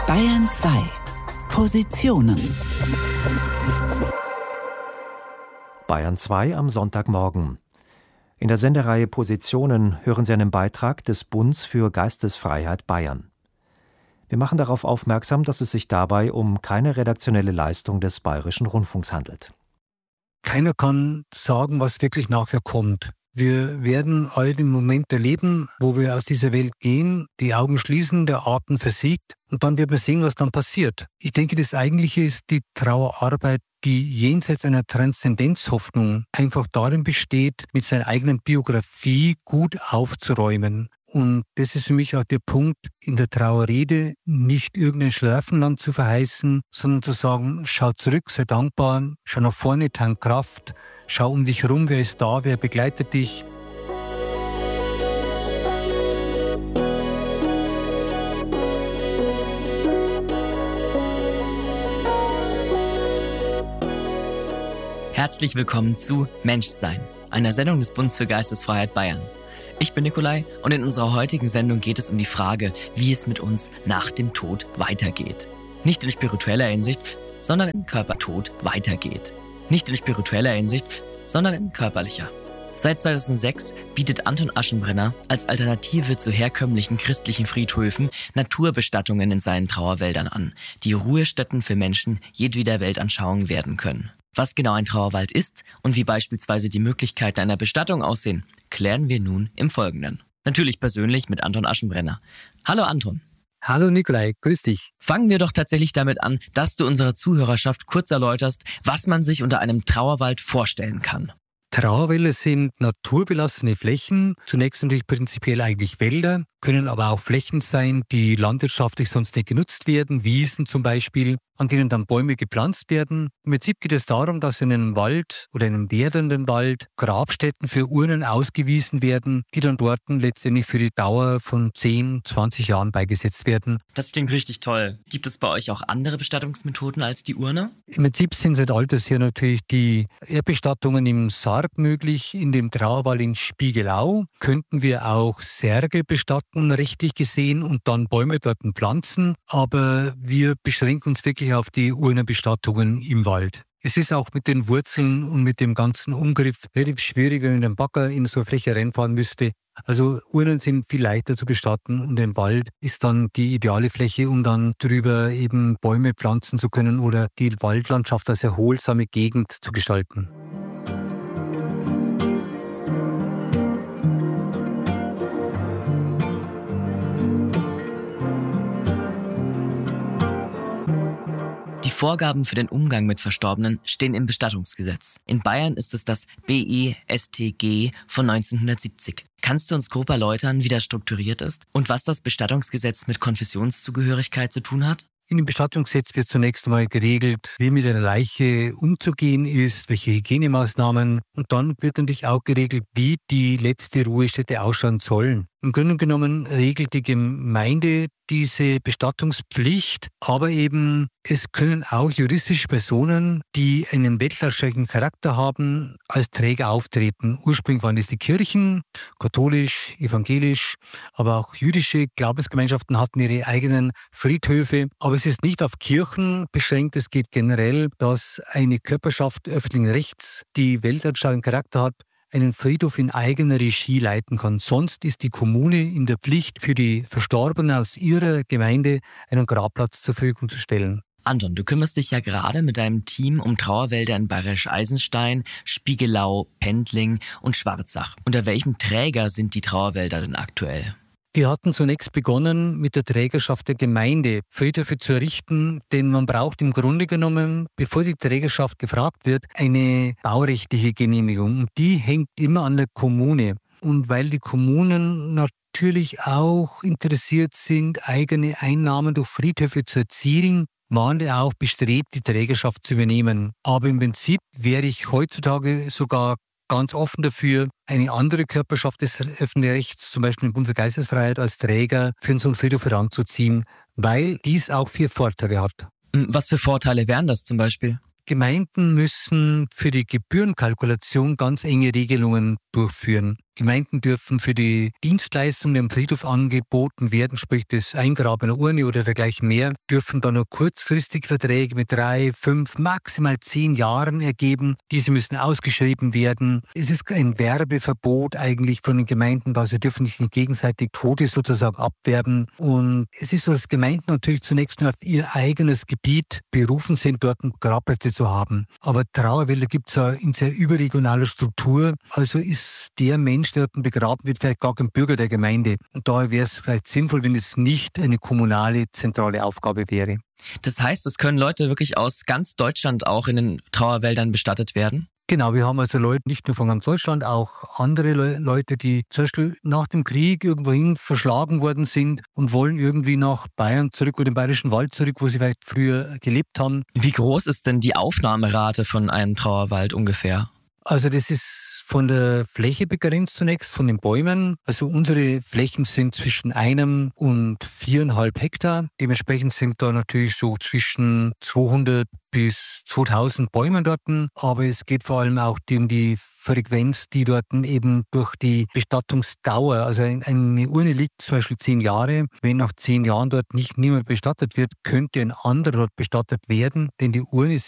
Bayern 2. Positionen. Bayern 2 am Sonntagmorgen. In der Sendereihe Positionen hören Sie einen Beitrag des Bunds für Geistesfreiheit Bayern. Wir machen darauf aufmerksam, dass es sich dabei um keine redaktionelle Leistung des Bayerischen Rundfunks handelt. Keiner kann sagen, was wirklich nachher kommt. Wir werden all den Moment erleben, wo wir aus dieser Welt gehen, die Augen schließen, der Atem versiegt und dann wird man sehen, was dann passiert. Ich denke, das Eigentliche ist die Trauerarbeit, die jenseits einer Transzendenzhoffnung einfach darin besteht, mit seiner eigenen Biografie gut aufzuräumen. Und das ist für mich auch der Punkt, in der Trauerrede nicht irgendein Schlaraffenland zu verheißen, sondern zu sagen, schau zurück, sei dankbar, schau nach vorne, tank Kraft, schau um dich herum, wer ist da, wer begleitet dich. Herzlich willkommen zu Menschsein, einer Sendung des Bundes für Geistesfreiheit Bayern. Ich bin Nikolai und in unserer heutigen Sendung geht es um die Frage, wie es mit uns nach dem Tod weitergeht. Nicht in spiritueller Hinsicht, sondern im Körpertod weitergeht. Nicht in spiritueller Hinsicht, sondern in körperlicher. Seit 2006 bietet Anton Aschenbrenner als Alternative zu herkömmlichen christlichen Friedhöfen Naturbestattungen in seinen Trauerwäldern an, die Ruhestätten für Menschen jedweder Weltanschauung werden können. Was genau ein Trauerwald ist und wie beispielsweise die Möglichkeiten einer Bestattung aussehen, klären wir nun im Folgenden. Natürlich persönlich mit Anton Aschenbrenner. Hallo Anton. Hallo Nikolai, grüß dich. Fangen wir doch tatsächlich damit an, dass du unserer Zuhörerschaft kurz erläuterst, was man sich unter einem Trauerwald vorstellen kann. Trauerwälder sind naturbelassene Flächen, zunächst natürlich prinzipiell eigentlich Wälder, können aber auch Flächen sein, die landwirtschaftlich sonst nicht genutzt werden, Wiesen zum Beispiel, an denen dann Bäume gepflanzt werden. Im Prinzip geht es darum, dass in einem Wald oder in einem werdenden Wald Grabstätten für Urnen ausgewiesen werden, die dann dort letztendlich für die Dauer von 10, 20 Jahren beigesetzt werden. Das klingt richtig toll. Gibt es bei euch auch andere Bestattungsmethoden als die Urne? Im Prinzip sind seit alters her natürlich die Erdbestattungen im Sarg möglich. In dem Trauerwald in Spiegelau könnten wir auch Särge bestatten, rechtlich gesehen, und dann Bäume dort pflanzen. Aber wir beschränken uns wirklich auf die Urnenbestattungen im Wald. Es ist auch mit den Wurzeln und mit dem ganzen Umgriff relativ schwierig, wenn ein Bagger in so eine Fläche reinfahren müsste. Also Urnen sind viel leichter zu bestatten und ein Wald ist dann die ideale Fläche, um dann drüber eben Bäume pflanzen zu können oder die Waldlandschaft als erholsame Gegend zu gestalten. Die Vorgaben für den Umgang mit Verstorbenen stehen im Bestattungsgesetz. In Bayern ist es das BEStG von 1970. Kannst du uns grob erläutern, wie das strukturiert ist und was das Bestattungsgesetz mit Konfessionszugehörigkeit zu tun hat? In dem Bestattungsgesetz wird zunächst einmal geregelt, wie mit einer Leiche umzugehen ist, welche Hygienemaßnahmen, und dann wird natürlich auch geregelt, wie die letzte Ruhestätte ausschauen soll. Im Grunde genommen regelt die Gemeinde diese Bestattungspflicht, aber eben es können auch juristische Personen, die einen wettlaufschaftlichen Charakter haben, als Träger auftreten. Ursprünglich waren es die Kirchen, katholisch, evangelisch, aber auch jüdische Glaubensgemeinschaften hatten ihre eigenen Friedhöfe. Aber es ist nicht auf Kirchen beschränkt, es geht generell, dass eine Körperschaft öffentlichen Rechts, die weltanschaulichen Charakter hat, einen Friedhof in eigener Regie leiten kann. Sonst ist die Kommune in der Pflicht, für die Verstorbenen aus ihrer Gemeinde einen Grabplatz zur Verfügung zu stellen. Anton, du kümmerst dich ja gerade mit deinem Team um Trauerwälder in Bayerisch-Eisenstein, Spiegelau, Pendling und Schwarzach. Unter welchem Träger sind die Trauerwälder denn aktuell? Wir hatten zunächst begonnen, mit der Trägerschaft der Gemeinde Friedhöfe zu errichten, denn man braucht im Grunde genommen, bevor die Trägerschaft gefragt wird, eine baurechtliche Genehmigung. Und die hängt immer an der Kommune. Und weil die Kommunen natürlich auch interessiert sind, eigene Einnahmen durch Friedhöfe zu erzielen, waren die auch bestrebt, die Trägerschaft zu übernehmen. Aber im Prinzip wäre ich heutzutage sogar ganz offen dafür, eine andere Körperschaft des öffentlichen Rechts, zum Beispiel den Bund für Geistesfreiheit, als Träger für so einen Friedhof heranzuziehen, weil dies auch 4 Vorteile hat. Was für Vorteile wären das zum Beispiel? Gemeinden müssen für die Gebührenkalkulation ganz enge Regelungen durchführen. Gemeinden dürfen für die Dienstleistungen, die am Friedhof angeboten werden, sprich das Eingraben einer Urne oder dergleichen mehr, dürfen dann nur kurzfristige Verträge mit 3, 5, maximal 10 Jahren ergeben. Diese müssen ausgeschrieben werden. Es ist ein Werbeverbot eigentlich von den Gemeinden, weil sie dürfen nicht gegenseitig Tote sozusagen abwerben. Und es ist so, dass Gemeinden natürlich zunächst nur auf ihr eigenes Gebiet berufen sind, dort Grabplätze zu haben. Aber Trauerwälder gibt es ja in sehr überregionaler Struktur. Also ist der Mensch, der dort begraben wird, vielleicht gar kein Bürger der Gemeinde. Und daher wäre es vielleicht sinnvoll, wenn es nicht eine kommunale, zentrale Aufgabe wäre. Das heißt, es können Leute wirklich aus ganz Deutschland auch in den Trauerwäldern bestattet werden? Genau, wir haben also Leute nicht nur von ganz Deutschland, auch andere Leute, die zum Beispiel nach dem Krieg irgendwohin verschlagen worden sind und wollen irgendwie nach Bayern zurück oder den Bayerischen Wald zurück, wo sie vielleicht früher gelebt haben. Wie groß ist denn die Aufnahmerate von einem Trauerwald ungefähr? Also das ist von der Fläche begrenzt zunächst, von den Bäumen. Also unsere Flächen sind zwischen 1 und 4,5 Hektar. Dementsprechend sind da natürlich so zwischen 200 bis 2000 Bäumen dort. Aber es geht vor allem auch um die Frequenz, die dort eben durch die Bestattungsdauer, also eine Urne liegt zum Beispiel 10 Jahre. Wenn nach 10 Jahren dort niemand bestattet wird, könnte ein anderer dort bestattet werden, denn die Urne